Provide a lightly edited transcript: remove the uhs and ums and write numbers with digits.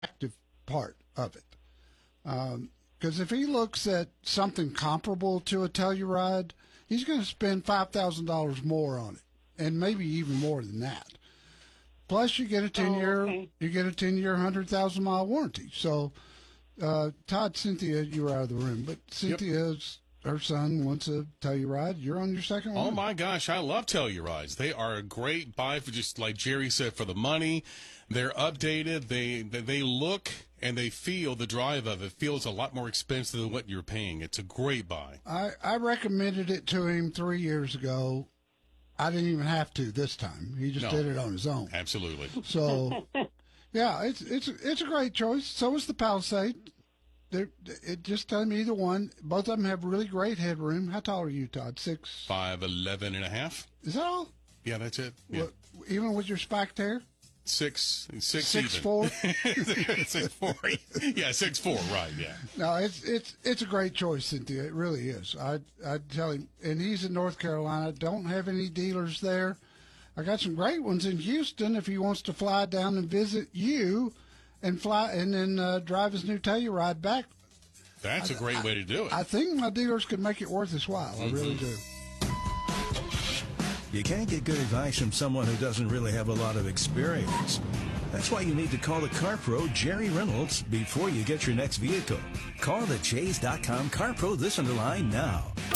active part of it. Because if he looks at something comparable to a Telluride, he's going to spend $5,000 more on it, and maybe even more than that. Plus, you get a 10-year, you get a 10-year, 100,000-mile warranty. So, Todd, Cynthia, you were out of the room, but Cynthia's her son wants a Telluride. You're on your second one. Oh my gosh, I love Tellurides. They are a great buy for, just like Jerry said, for the money. They're updated. They look and they feel, the drive of it feels a lot more expensive than what you're paying. It's a great buy. I recommended it to him 3 years ago. I didn't even have to this time. He just did it on his own. Absolutely. So, yeah, it's a great choice. So is the Palisade. It just tells me either one. Both of them have really great headroom. How tall are you, Todd? 5'11" and a half. Is that all? Yeah, that's it. Yeah. Even with your spiked hair? 6'4". 6'4". Yeah, 6'4". Right. Yeah. No, it's a great choice, Cynthia. It really is. I'd tell him, and he's in North Carolina. Don't have any dealers there. I got some great ones in Houston. If he wants to fly down and visit you, and fly and then drive his new Telluride back. That's a great way to do it. I think my dealers could make it worth his while. I really do. You can't get good advice from someone who doesn't really have a lot of experience. That's why you need to call the Car Pro, Jerry Reynolds, before you get your next vehicle. Call the Chase.com Car Pro this underline now.